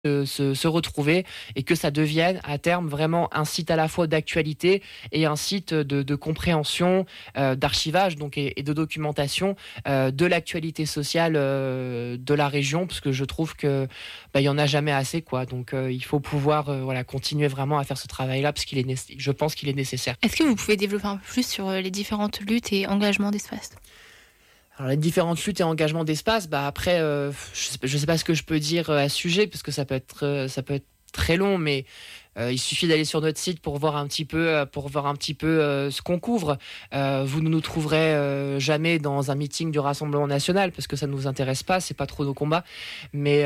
se retrouver et que ça devienne à terme vraiment un site à la fois d'actualité et un site de compréhension, d'archivage donc, et de documentation de l'actualité sociale de la région, parce que je trouve que il y en a jamais assez, quoi. Donc il faut pouvoir continuer vraiment à faire ce travail-là, parce je pense qu'il est nécessaire. Est-ce que vous pouvez développer un peu plus sur les différentes luttes et engagements d'espace ? Alors, les différentes luttes et engagements d'espace, après, je sais pas ce que je peux dire à ce sujet, parce que ça peut être très long, mais il suffit d'aller sur notre site pour voir un petit peu, ce qu'on couvre. Vous ne nous trouverez jamais dans un meeting du Rassemblement national, parce que ça ne nous intéresse pas, c'est pas trop nos combats. Mais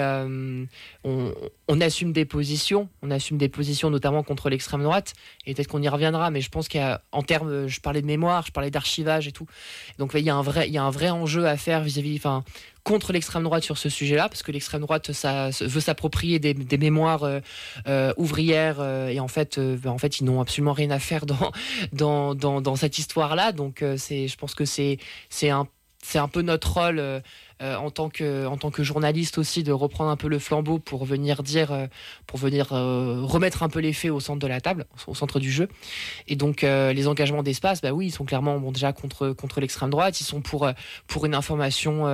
on assume des positions, notamment contre l'extrême droite, et peut-être qu'on y reviendra. Mais je pense qu'en termes, je parlais de mémoire, je parlais d'archivage et tout. Donc il y a un vrai enjeu à faire vis-à-vis, contre l'extrême droite sur ce sujet-là, parce que l'extrême droite veut s'approprier des mémoires ouvrières, et en fait ils n'ont absolument rien à faire dans cette histoire-là. Donc je pense que c'est un peu notre rôle en tant que journaliste aussi, de reprendre un peu le flambeau pour venir remettre un peu les faits au centre de la table, au centre du jeu. Et donc les engagements d'espace, oui, ils sont clairement déjà contre l'extrême droite. Ils sont pour une information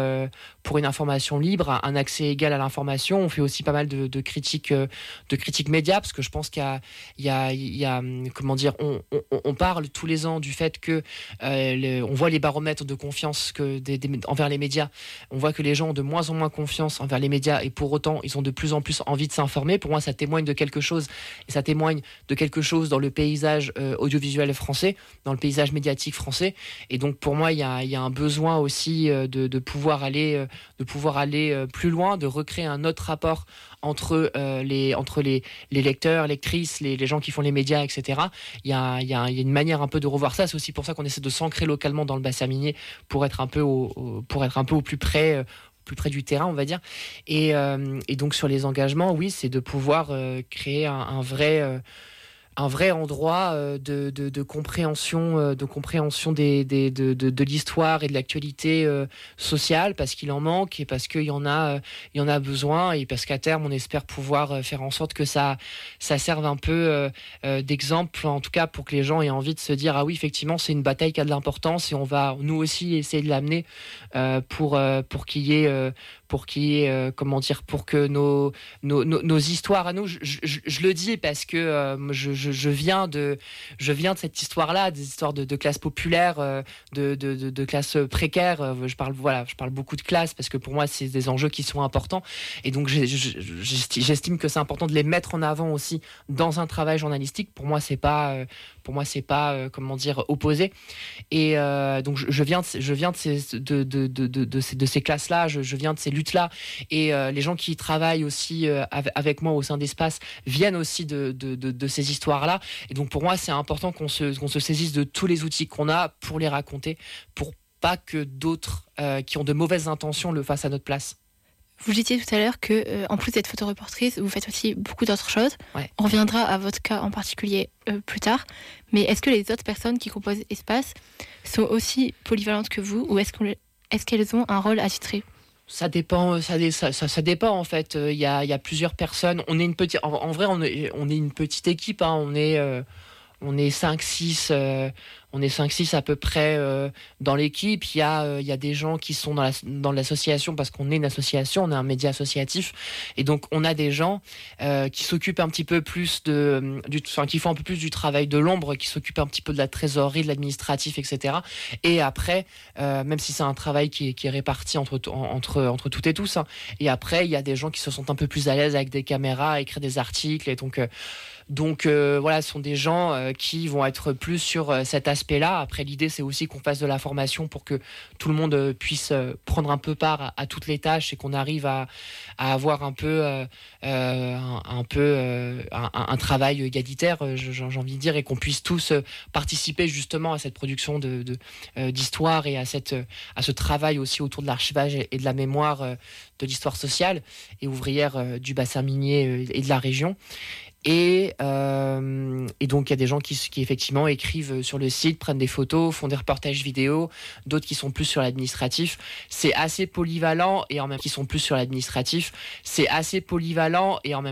libre, un accès égal à l'information. On fait aussi pas mal de critiques médias, parce que je pense qu'il y a comment dire, on parle tous les ans du fait que on voit les baromètres de confiance envers les médias. On voit que les gens ont de moins en moins confiance envers les médias, et pour autant, ils ont de plus en plus envie de s'informer. Pour moi, ça témoigne de quelque chose, et ça témoigne de quelque chose dans le paysage audiovisuel français, dans le paysage médiatique français. Et donc, pour moi, il y a un besoin aussi de pouvoir aller plus loin, de recréer un autre rapport entre les lecteurs, lectrices, les gens qui font les médias, etc. Il y a une manière un peu de revoir ça. C'est aussi pour ça qu'on essaie de s'ancrer localement dans le bassin minier, pour être un peu au plus près du terrain, on va dire. Et donc sur les engagements, oui, c'est de pouvoir créer un vrai endroit de compréhension de l'histoire et de l'actualité sociale, parce qu'il en manque, et parce qu'il y en a besoin, et parce qu'à terme on espère pouvoir faire en sorte que ça serve un peu d'exemple, en tout cas pour que les gens aient envie de se dire, ah oui, effectivement, c'est une bataille qui a de l'importance, et on va nous aussi essayer de l'amener pour qu'il y ait pour que nos histoires à nous, je le dis parce que je viens de cette histoire-là, des histoires de classes populaires, de classes précaires. Je parle beaucoup de classes, parce que pour moi, c'est des enjeux qui sont importants. Et donc, j'estime que c'est important de les mettre en avant aussi dans un travail journalistique. Pour moi, c'est pas opposé. Et donc, je viens de ces classes-là, je viens de ces luttes-là. Et les gens qui travaillent aussi avec moi au sein d'Espace viennent aussi de ces histoires-là. Et donc pour moi, c'est important qu'on se saisisse de tous les outils qu'on a pour les raconter, pour pas que d'autres qui ont de mauvaises intentions le fassent à notre place. Vous disiez tout à l'heure que, en plus d'être photoreportrice, vous faites aussi beaucoup d'autres choses. Ouais. On reviendra à votre cas en particulier plus tard. Mais est-ce que les autres personnes qui composent Espace sont aussi polyvalentes que vous, ou est-ce qu'elles ont un rôle attitré ? Ça dépend en fait. Il y a plusieurs personnes. On est une petite, en vrai, on est une petite équipe. Hein. On est 5-6. On est 5-6 à peu près dans l'équipe. Il y a des gens qui sont dans l'association, parce qu'on est une association, on est un média associatif. Et donc, on a des gens qui s'occupent un petit peu plus qui font un peu plus du travail de l'ombre, qui s'occupent un petit peu de la trésorerie, de l'administratif, etc. Et après, même si c'est un travail qui est réparti entre toutes et tous, hein. Et après, il y a des gens qui se sentent un peu plus à l'aise avec des caméras, à écrire des articles. Et donc voilà, ce sont des gens qui vont être plus sur cet aspect-là. Après, l'idée, c'est aussi qu'on fasse de la formation pour que tout le monde puisse prendre un peu part à toutes les tâches, et qu'on arrive à avoir un travail égalitaire, j'ai envie de dire, et qu'on puisse tous participer justement à cette production d'histoire, et à ce travail aussi autour de l'archivage et de la mémoire de l'histoire sociale et ouvrière du bassin minier et de la région. Et donc il y a des gens qui effectivement écrivent sur le site, prennent des photos, font des reportages vidéo, d'autres qui sont plus sur l'administratif. C'est assez polyvalent, et en même temps qui sont plus sur l'administratif, c'est assez polyvalent, et en même